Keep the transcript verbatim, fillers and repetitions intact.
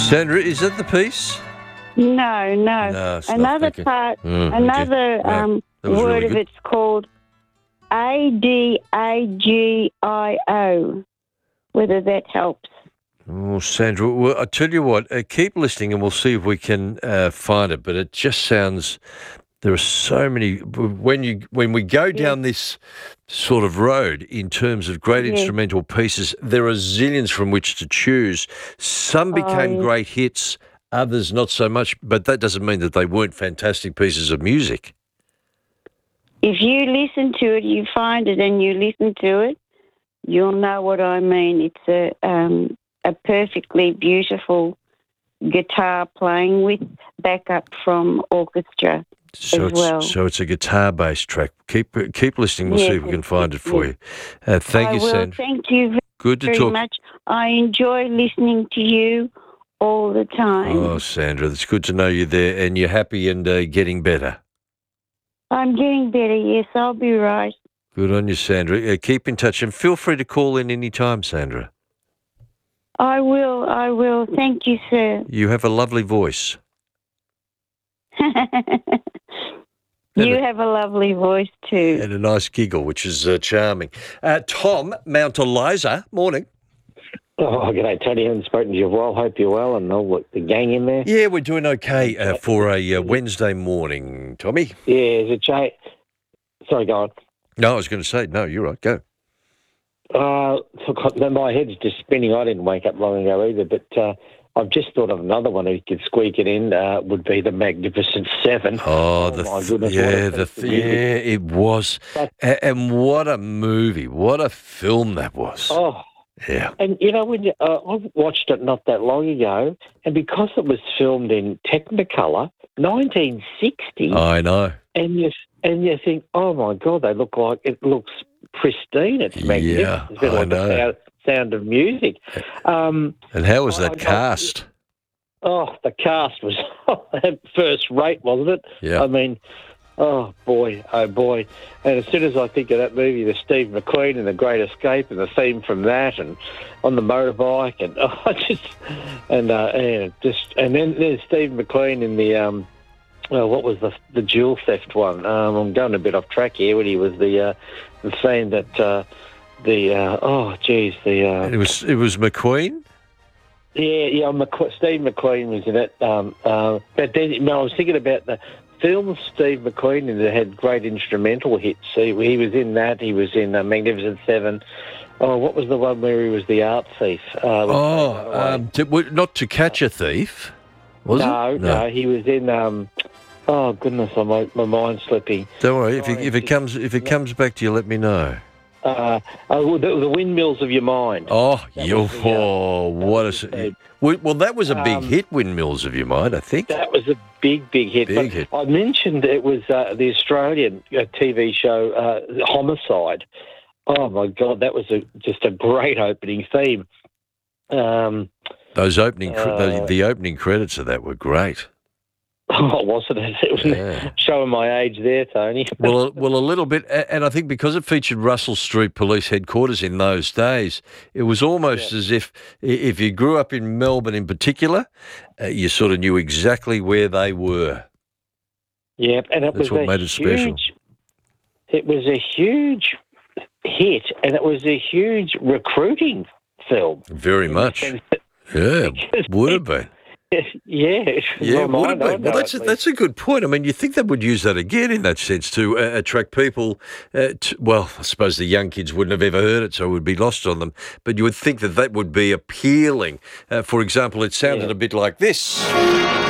Sandra, is that the piece? No, no. No, it's not another thinking. part, Mm, okay. another No, um, that was word really of good. it's called A D A G I O, whether that helps. Oh, Sandra, well, I tell you what, uh, keep listening and we'll see if we can uh, find it. But it just sounds, there are so many, when you when we go down this sort of road in terms of great Yes. instrumental pieces, there are zillions from which to choose. Some became yes. great hits, others not so much, but that doesn't mean that they weren't fantastic pieces of music. If you listen to it, you find it and you listen to it, you'll know what I mean. It's a um, a perfectly beautiful guitar playing with backup from orchestra So as it's well. so it's a guitar-based track. Keep keep listening. We'll Yes, see if we can it's- find it for yes. you. Uh, thank I you, will. Sandra. Thank you Good to very talk. much. I enjoy listening to you all the time. Oh, Sandra, it's good to know you're there and you're happy and uh, getting better. I'm getting better, yes, I'll be right. Good on you, Sandra. Uh, keep in touch and feel free to call in any time, Sandra. I will, I will. Thank you, sir. You have a lovely voice. You have a lovely voice too. And a nice giggle, which is uh, charming. Uh, Tom, Mount Eliza, morning. Oh, g'day, Tony. I haven't spoken to you a while. Hope you're well and all the gang in there. Yeah, we're doing okay uh, for a uh, Wednesday morning, Tommy. Yeah, is it Jay? Sorry, go on. No, I was going to say, no, you're right, go. Uh, look, my head's just spinning. I didn't wake up long ago either, but uh, I've just thought of another one who could squeak it in. Uh, would be the Magnificent Seven. Oh, Oh, the my th- goodness, what yeah, a the piece of th- music. yeah, it was, But- A- and what a movie, what a film that was. Oh, Yeah, and you know, when you, uh, I watched it not that long ago, and because it was filmed in Technicolor, nineteen sixty, I know. and you and you think, oh my God, they look like it looks pristine. It's magnificent. Yeah, It's a bit I like know. the sound, sound of music. Um, And how was I- that I- cast? oh, the cast was first rate, wasn't it? Yeah. I mean, oh boy, oh boy. And as soon as I think of that movie, the Steve McQueen and The Great Escape and the theme from that, and on the motorbike, and oh, I just and uh, and just and then there's Steve McQueen in the um, well, what was the the jewel theft one? Um, I'm going a bit off track here. When he was the uh, the theme that uh, the uh, oh geez the uh, It was it was McQueen. yeah yeah McQu- Steve McQueen was in it. Um, uh, but then no, I was thinking about the film Steve McQueen in that had great instrumental hits. He, he was in that. He was in uh, Magnificent Seven. Oh, what was the one where he was the art thief? Uh, Oh, um, to, w- not To Catch a Thief, was no, it? no, he was in. Um, oh goodness, I'm, my, my mind's slipping. Don't worry. If, Oh, it, if it it's- comes if it comes back to you, let me know. Uh, oh, the, the windmills of your mind. Oh, That you, was the, uh, oh that what a was s- the- well, well, that was a big Um, hit. Windmills of Your Mind, I think. That was a big, big hit. Big but hit. I mentioned it was uh, the Australian uh, T V show uh, Homicide. Oh my God, that was a, just a great opening theme. Um, Those opening cre- the, uh, the opening credits of that were great. oh, wasn't it? It was Yeah. showing my age there, Tony. Well, a- well, a little bit, a- and I think because it featured Russell Street Police Headquarters in those days, it was almost Yeah. as if i- if you grew up in Melbourne in particular, uh, you sort of knew exactly where they were. Yeah, and it That's was what a made it special. huge. It was a huge hit, and it was a huge recruiting film. Very much. Yeah, Because would have been. yeah, Yeah, in my would have mind, I been. Well, know that's a, at least. that's a good point. I mean, you think they would use that again in that sense to uh, attract people. Uh, to, well, I suppose the young kids wouldn't have ever heard it, so it would be lost on them. But you would think that that would be appealing. Uh, for example, it sounded Yeah. a bit like this.